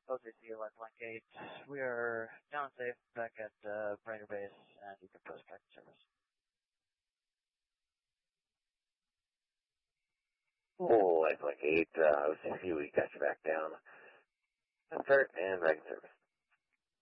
OCC 11.8. We are down safe back at Brainer Base, and you can post back to service. Oh, 11.8, OCC, we got you back down. Start and back in service.